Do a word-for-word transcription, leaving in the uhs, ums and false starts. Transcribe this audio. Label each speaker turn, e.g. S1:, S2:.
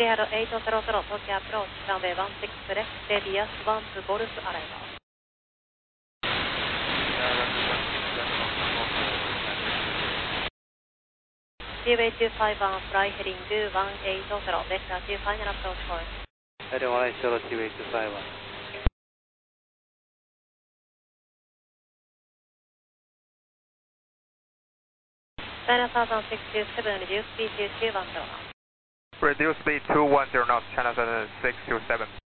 S1: Seattle eight zero zero, Tokyo approach, runway one six left, radius one to Golf arrival. T W A two five one, fly heading one eight zero, vector two final approach course.
S2: Heading one eight zero, T W A two five one.
S1: China one thousand six two seven, reduce speed to two one zero knots.
S3: Reduce speed to one zero knots, China seven six two seven.